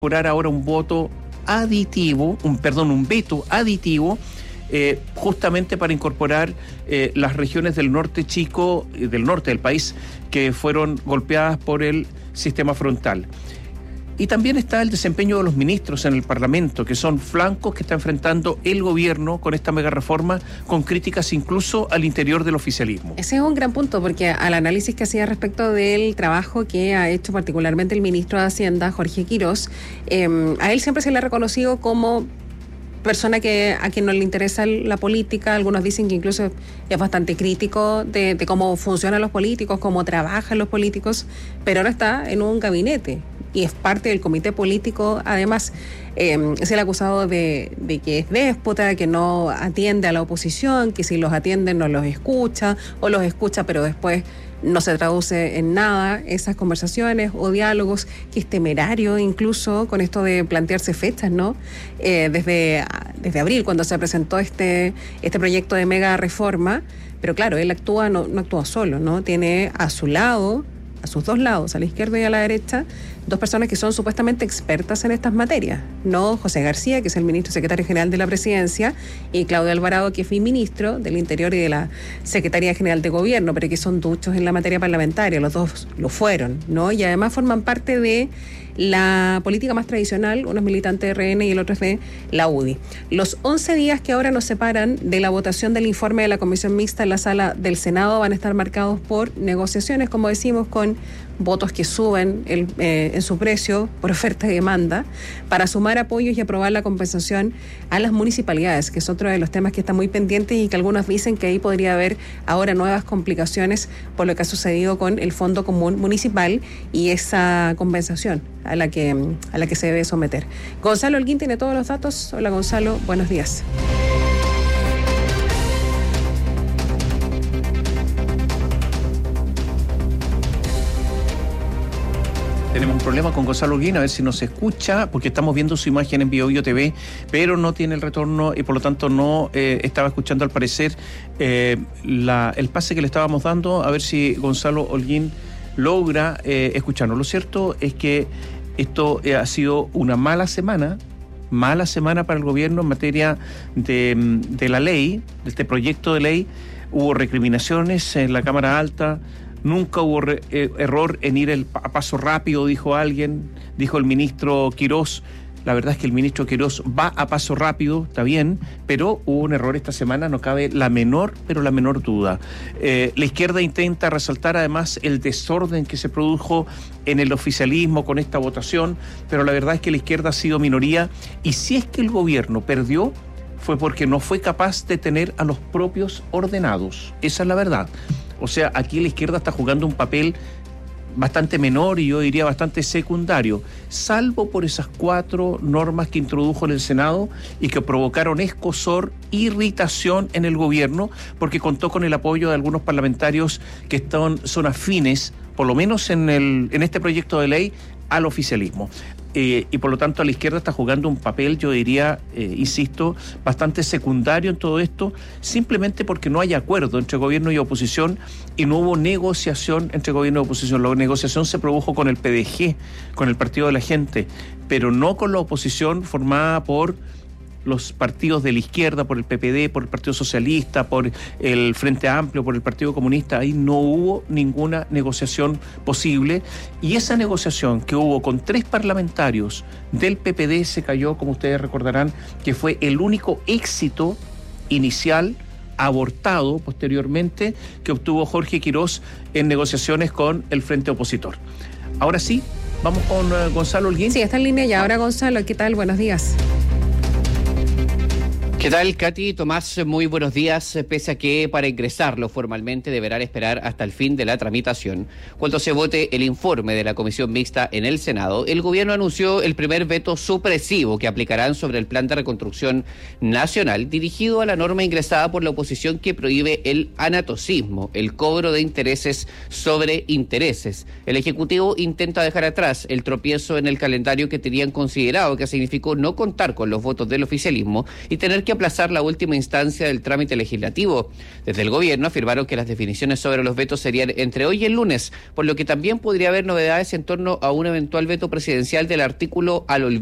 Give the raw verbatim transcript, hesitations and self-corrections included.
incorporar ahora un voto aditivo, un perdón, un veto aditivo, eh, justamente para incorporar eh, las regiones del norte chico, del norte del país, que fueron golpeadas por el sistema frontal. Y también está el desempeño de los ministros en el Parlamento, que son flancos que está enfrentando el gobierno con esta mega reforma, con críticas incluso al interior del oficialismo. Ese es un gran punto, porque al análisis que hacía respecto del trabajo que ha hecho particularmente el ministro de Hacienda, Jorge Quirós, eh, a él siempre se le ha reconocido como persona que a quien no le interesa la política. Algunos dicen que incluso es bastante crítico de, de cómo funcionan los políticos, cómo trabajan los políticos, pero ahora está en un gabinete y es parte del comité político. Además, eh, es el acusado de, de que es déspota, que no atiende a la oposición, que si los atiende no los escucha, o los escucha pero después no se traduce en nada esas conversaciones o diálogos, que es temerario incluso con esto de plantearse fechas, ¿no? Eh, desde, desde abril, cuando se presentó este, este proyecto de mega reforma, pero claro, él actúa, no, no actúa solo, ¿no? Tiene a su lado, a sus dos lados, a la izquierda y a la derecha, dos personas que son supuestamente expertas en estas materias, ¿no? José García, que es el ministro secretario general de la Presidencia, y Claudio Alvarado, que fue ministro del Interior y de la Secretaría General de Gobierno, pero que son duchos en la materia parlamentaria, los dos lo fueron, ¿no? Y además forman parte de la política más tradicional, uno es militante de R N y el otro es de la U D I. Los once días que ahora nos separan de la votación del informe de la Comisión Mixta en la sala del Senado van a estar marcados por negociaciones, como decimos, con votos que suben el, eh, en su precio por oferta y demanda, para sumar apoyos y aprobar la compensación a las municipalidades, que es otro de los temas que está muy pendiente y que algunos dicen que ahí podría haber ahora nuevas complicaciones por lo que ha sucedido con el Fondo Común Municipal y esa compensación a la que, a la que se debe someter. Gonzalo Holguín tiene todos los datos. Hola Gonzalo, buenos días. Tenemos un problema con Gonzalo Holguín, a ver si nos escucha, porque estamos viendo su imagen en Bio Bio T V, pero no tiene el retorno y por lo tanto no eh, estaba escuchando al parecer eh, la, el pase que le estábamos dando, a ver si Gonzalo Holguín logra eh, escucharnos. Lo cierto es que esto eh, ha sido una mala semana, mala semana para el gobierno en materia de, de la ley, de este proyecto de ley. Hubo recriminaciones en la Cámara Alta. Nunca hubo re, eh, error en ir el, a paso rápido, dijo alguien, dijo el ministro Quirós. La verdad es que el ministro Quirós va a paso rápido, está bien, pero hubo un error esta semana, no cabe la menor, pero la menor duda. Eh, la izquierda intenta resaltar además el desorden que se produjo en el oficialismo con esta votación, pero la verdad es que la izquierda ha sido minoría, y si es que el gobierno perdió, fue porque no fue capaz de tener a los propios ordenados. Esa es la verdad. O sea, aquí la izquierda está jugando un papel bastante menor y yo diría bastante secundario, salvo por esas cuatro normas que introdujo en el Senado y que provocaron escozor, irritación en el gobierno, porque contó con el apoyo de algunos parlamentarios que están, son afines, por lo menos en, el, en este proyecto de ley, al oficialismo. Eh, y por lo tanto la izquierda está jugando un papel, yo diría, eh, insisto, bastante secundario en todo esto, simplemente porque no hay acuerdo entre gobierno y oposición y no hubo negociación entre gobierno y oposición. La negociación se produjo con el P D G, con el Partido de la Gente, pero no con la oposición formada por los partidos de la izquierda, por el P P D, por el Partido Socialista, por el Frente Amplio, por el Partido Comunista. Ahí no hubo ninguna negociación posible, y esa negociación que hubo con tres parlamentarios del P P D se cayó, como ustedes recordarán, que fue el único éxito inicial, abortado posteriormente, que obtuvo Jorge Quirós en negociaciones con el Frente Opositor. Ahora sí, vamos con uh, Gonzalo Holguín. Sí, está en línea ya. Ahora Gonzalo, ¿qué tal? Buenos días. ¿Qué tal, Katy? Tomás, muy buenos días. Pese a que para ingresarlo formalmente deberán esperar hasta el fin de la tramitación, cuando se vote el informe de la Comisión Mixta en el Senado, el gobierno anunció el primer veto supresivo que aplicarán sobre el Plan de Reconstrucción Nacional, dirigido a la norma ingresada por la oposición que prohíbe el anatocismo, el cobro de intereses sobre intereses. El Ejecutivo intenta dejar atrás el tropiezo en el calendario que tenían considerado, que significó no contar con los votos del oficialismo y tener que que aplazar la última instancia del trámite legislativo. Desde el gobierno afirmaron que las definiciones sobre los vetos serían entre hoy y el lunes, por lo que también podría haber novedades en torno a un eventual veto presidencial del artículo al olvido